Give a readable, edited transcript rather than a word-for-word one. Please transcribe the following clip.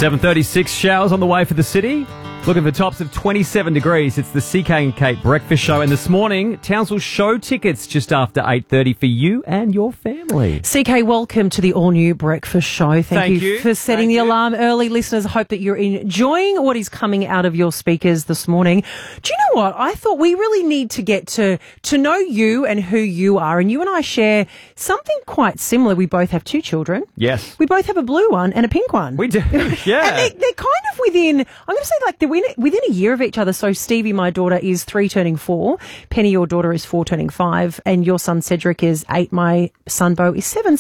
7:36, showers on the way for the city. Looking for tops of 27 degrees. It's the CK and Kate Breakfast Show. And this morning, Townsville show tickets just after 8:30 for you and your family. CK, welcome to the all-new Breakfast Show. Thank you for setting the alarm early. Listeners, I hope that you're enjoying what is coming out of your speakers this morning. Do you know what? I thought we really need to get to know you and who you are. And you and I share something quite similar. We both have two children. Yes. We both have a blue one and a pink one. We do, yeah. And they're kind of within, I'm going to say like they're within a year of each other. So Stevie, my daughter, is 3 turning 4. Penny, your daughter, is 4 turning 5. And your son Cedric is 8. My son Bo is 7.